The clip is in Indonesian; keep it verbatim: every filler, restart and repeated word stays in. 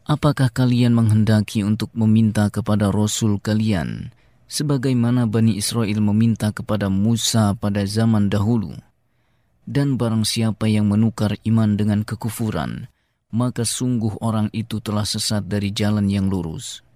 Apakah kalian menghendaki untuk meminta kepada Rasul kalian, sebagaimana Bani Israel meminta kepada Musa pada zaman dahulu? Dan barang siapa yang menukar iman dengan kekufuran, maka sungguh orang itu telah sesat dari jalan yang lurus.